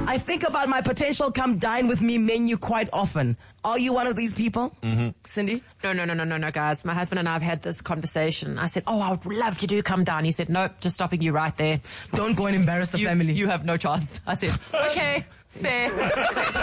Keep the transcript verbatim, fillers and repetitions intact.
I think about my potential come dine with me menu quite often. Are you one of these people? Mm-hmm. Cindy? No, no, no, no, no, no, guys. My husband and I have had this conversation. I said, oh, I would love to do come down. He said, no, just stopping you right there. Don't go and embarrass the you, family. You have no chance. I said, okay, fair.